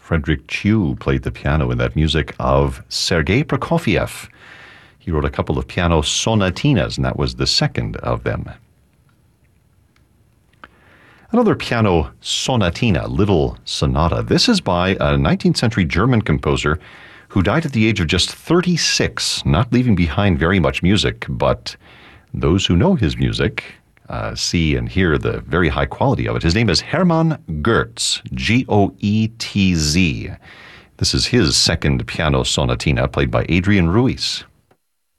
Frederick Chu played the piano in that music of Sergei Prokofiev. He wrote a couple of piano sonatinas, and that was the second of them. Another piano sonatina, Little Sonata. This is by a 19th century German composer who died at the age of just 36, not leaving behind very much music, but those who know his music see and hear the very high quality of it. His name is Hermann Goetz, Goetz. This is his second piano sonatina, played by Adrian Ruiz.